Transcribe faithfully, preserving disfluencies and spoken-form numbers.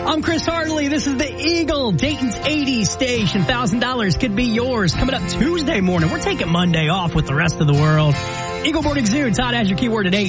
I'm Chris Hartley. This is the Eagle, Dayton's eighties station. one thousand dollars could be yours. Coming up Tuesday morning. We're taking Monday off with the rest of the world. Eagle Morning Zoo. Todd has your keyword today.